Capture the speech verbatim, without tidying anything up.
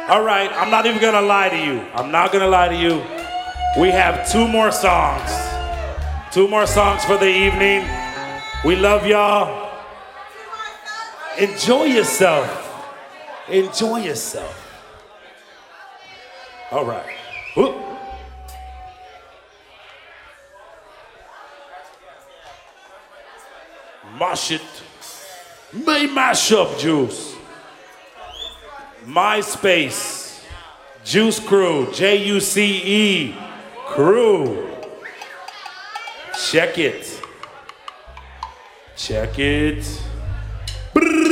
All right, I'm not even gonna lie to you. I'm not gonna lie to you. We have two more songs. Two more songs for the evening. We love y'all. Enjoy yourself. Enjoy yourself. All right. Whoop. Mash it. May mash up, Juice. MySpace. Juice Crew. J U C E. Crew. Check it. Check it.